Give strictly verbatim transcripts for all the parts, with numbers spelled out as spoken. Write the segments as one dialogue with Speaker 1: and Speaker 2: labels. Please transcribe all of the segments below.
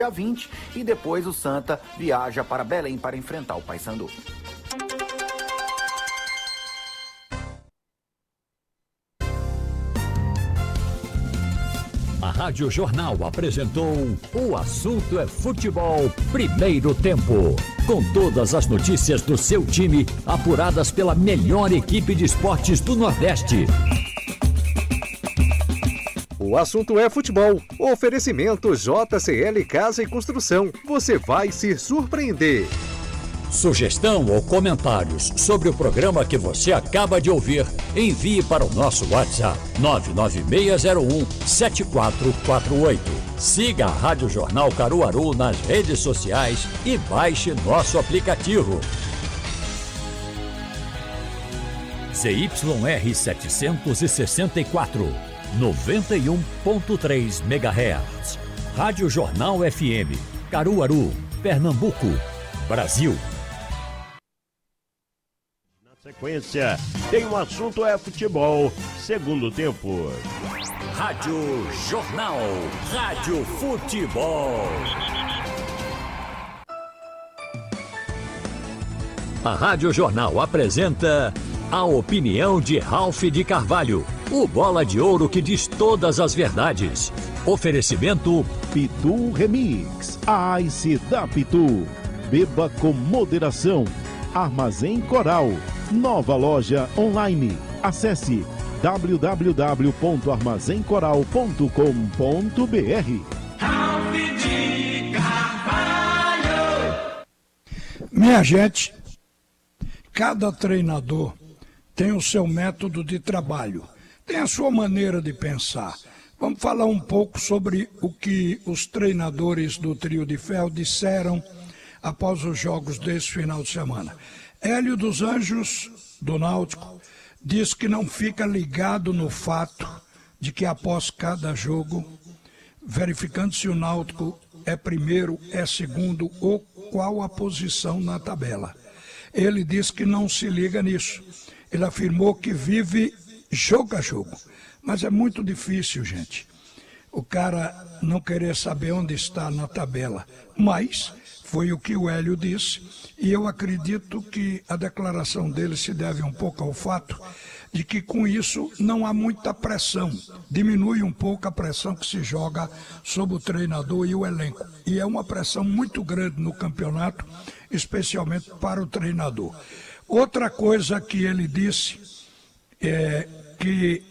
Speaker 1: dia vinte e depois o Santa viaja para Belém para enfrentar o Paysandu.
Speaker 2: A Rádio Jornal apresentou O Assunto é Futebol, primeiro tempo. Com todas as notícias do seu time, apuradas pela melhor equipe de esportes do Nordeste.
Speaker 3: O Assunto é Futebol. Oferecimento J C L Casa e Construção. Você vai se surpreender.
Speaker 2: Sugestão ou comentários sobre o programa que você acaba de ouvir, envie para o nosso WhatsApp nove nove seis zero um sete quatro quatro oito. Siga a Rádio Jornal Caruaru nas redes sociais e baixe nosso aplicativo. Z Y R setecentos e sessenta e quatro, noventa e um ponto três megahertz. Rádio Jornal F M, Caruaru, Pernambuco, Brasil.
Speaker 4: Sequência, tem um assunto é futebol, segundo tempo.
Speaker 2: Rádio Jornal, Rádio Futebol. A Rádio Jornal apresenta a opinião de Ralph de Carvalho, o bola de ouro que diz todas as verdades. Oferecimento
Speaker 5: Pitu Remix, a Ice da Pitu. Beba com moderação. Armazém Coral, nova loja online. Acesse w w w ponto armazém coral ponto com ponto b r.
Speaker 6: Ralph de Carvalho. Minha gente, cada treinador tem o seu método de trabalho, tem a sua maneira de pensar. Vamos falar um pouco sobre o que os treinadores do Trio de Ferro disseram após os jogos desse final de semana. Hélio dos Anjos, do Náutico, diz que não fica ligado no fato de que após cada jogo, verificando se o Náutico é primeiro, é segundo ou qual a posição na tabela. Ele diz que não se liga nisso. Ele afirmou que vive jogo a jogo. Mas é muito difícil, gente, o cara não querer saber onde está na tabela. Mas foi o que o Hélio disse, e eu acredito que a declaração dele se deve um pouco ao fato de que com isso não há muita pressão, diminui um pouco a pressão que se joga sobre o treinador e o elenco. E é uma pressão muito grande no campeonato, especialmente para o treinador. Outra coisa que ele disse é que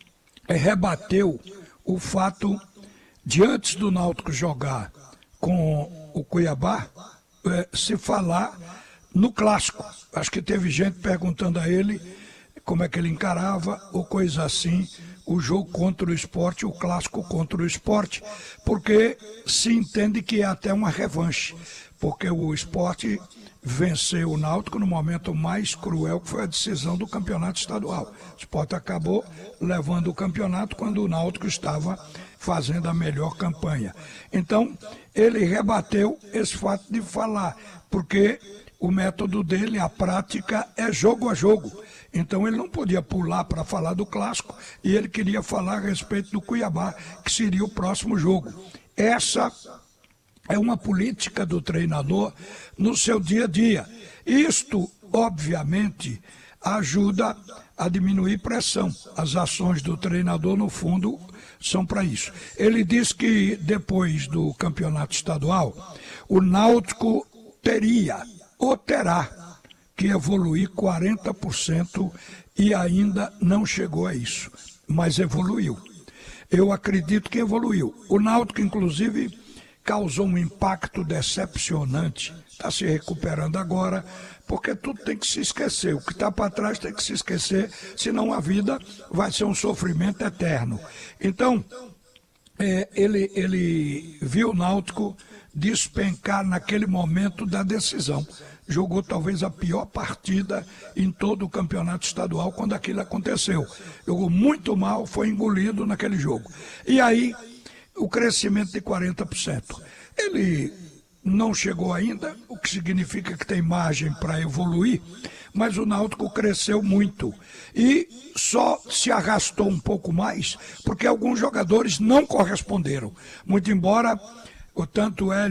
Speaker 6: rebateu o fato de antes do Náutico jogar com o Cuiabá, é, se falar no clássico. Acho que teve gente perguntando a ele como é que ele encarava, ou coisa assim, o jogo contra o Sport, o clássico contra o Sport, porque se entende que é até uma revanche, porque o Sport venceu o Náutico no momento mais cruel, que foi a decisão do campeonato estadual. O Sport acabou levando o campeonato quando o Náutico estava fazendo a melhor campanha. Então, ele rebateu esse fato de falar, porque o método dele, a prática, é jogo a jogo. Então, ele não podia pular para falar do clássico e ele queria falar a respeito do Cuiabá, que seria o próximo jogo. Essa é uma política do treinador no seu dia a dia. Isto, obviamente, ajuda a diminuir pressão. As ações do treinador, no fundo, são para isso. Ele diz que depois do campeonato estadual, o Náutico teria ou terá que evoluir quarenta por cento e ainda não chegou a isso, mas evoluiu. Eu acredito que evoluiu. O Náutico, inclusive, causou um impacto decepcionante. Está se recuperando agora, porque tudo tem que se esquecer. O que está para trás tem que se esquecer, senão a vida vai ser um sofrimento eterno. Então, é, ele, ele viu o Náutico despencar naquele momento da decisão. Jogou talvez a pior partida em todo o campeonato estadual quando aquilo aconteceu. Jogou muito mal, foi engolido naquele jogo. E aí, o crescimento de quarenta por cento. Ele não chegou ainda, o que significa que tem margem para evoluir, mas o Náutico cresceu muito e só se arrastou um pouco mais porque alguns jogadores não corresponderam. Muito embora o tanto Hélio